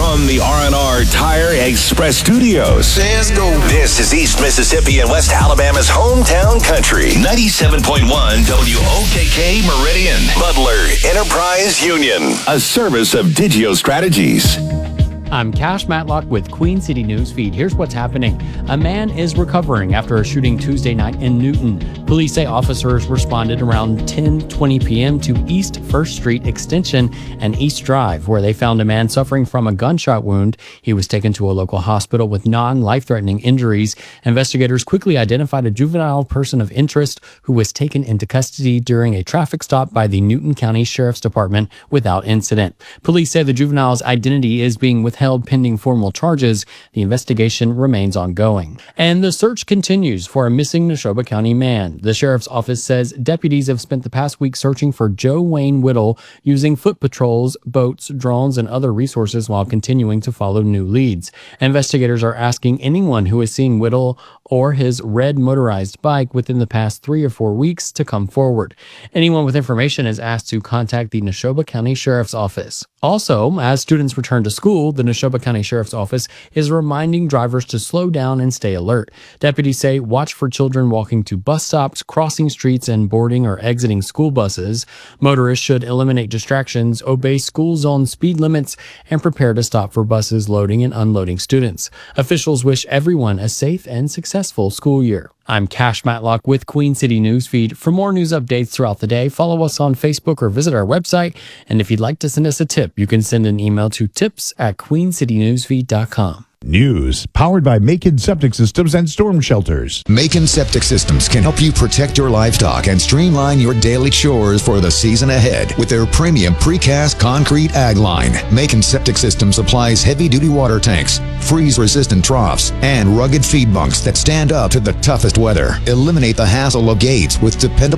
from the R&R Tire Express Studios. Let's go. This is East Mississippi and West Alabama's hometown country. 97.1 WOKK Meridian. Butler Enterprise Union. A service of Digio Strategies. I'm Cash Matlock with Queen City News Feed. Here's what's happening. A man is recovering after a shooting Tuesday night in Newton. Police say officers responded around 10:20 p.m. to East 1st Street Extension and East Drive, where they found a man suffering from a gunshot wound. He was taken to a local hospital with non-life-threatening injuries. Investigators quickly identified a juvenile person of interest who was taken into custody during a traffic stop by the Newton County Sheriff's Department without incident. Police say the juvenile's identity is being withheld pending formal charges. The investigation remains ongoing. And the search continues for a missing Neshoba County man. The sheriff's office says deputies have spent the past week searching for Joe Wayne Whittle using foot patrols, boats, drones, and other resources while continuing to follow new leads. Investigators are asking anyone who has seen Whittle or his red motorized bike within the past 3 or 4 weeks to come forward. Anyone with information is asked to contact the Neshoba County Sheriff's Office. Also, as students return to school, the Neshoba County Sheriff's Office is reminding drivers to slow down and stay alert. Deputies say watch for children walking to bus stops, crossing streets, and boarding or exiting school buses. Motorists should eliminate distractions, obey school zone speed limits, and prepare to stop for buses loading and unloading students. Officials wish everyone a safe and successful school year. I'm Cash Matlock with Queen City News Feed. For more news updates throughout the day, follow us on Facebook or visit our website. And if you'd like to send us a tip, you can send an email to tips@queencitynewsfeed.com. News powered by Macon Septic Systems and Storm Shelters. Macon Septic Systems can help you protect your livestock and streamline your daily chores for the season ahead with their premium precast concrete ag line. Macon Septic Systems supplies heavy-duty water tanks, freeze-resistant troughs, and rugged feed bunks that stand up to the toughest weather. Eliminate the hassle of gates with dependable